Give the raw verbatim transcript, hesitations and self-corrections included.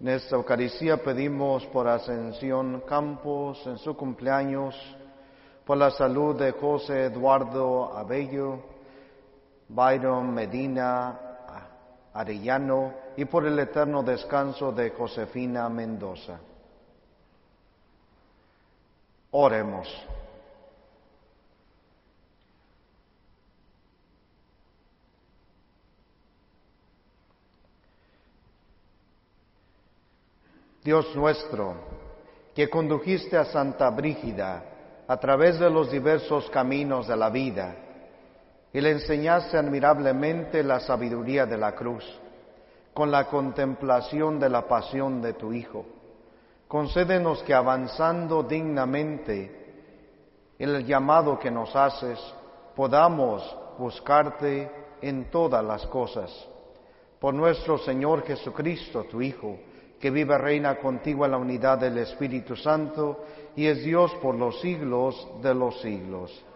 En esta Eucaristía pedimos por Ascensión Campos en su cumpleaños, por la salud de José Eduardo Abello, Byron Medina Arellano y por el eterno descanso de Josefina Mendoza. Oremos. Dios nuestro, que condujiste a Santa Brígida a través de los diversos caminos de la vida y le enseñaste admirablemente la sabiduría de la cruz, con la contemplación de la pasión de tu Hijo, concédenos que avanzando dignamente en el llamado que nos haces, podamos buscarte en todas las cosas. Por nuestro Señor Jesucristo, tu Hijo, que vive y reina contigo en la unidad del Espíritu Santo y es Dios por los siglos de los siglos.